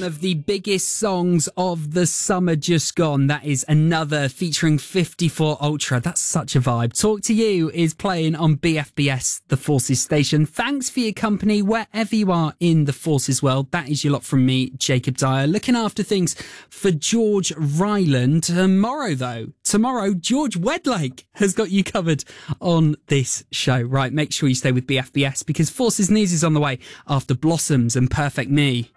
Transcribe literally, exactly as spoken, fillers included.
of the biggest songs of the summer just gone. That is Another featuring fifty-four Ultra. That's such a vibe. Talk to You is playing on B F B S, the Forces station. Thanks for your company wherever you are in the Forces world. That is your lot from me, Jacob Dyer. Looking after things for George Ryland. Tomorrow, though, tomorrow, George Wedlake has got you covered on this show. Right, make sure you stay with B F B S because Forces News is on the way after Blossoms and Perfect Me.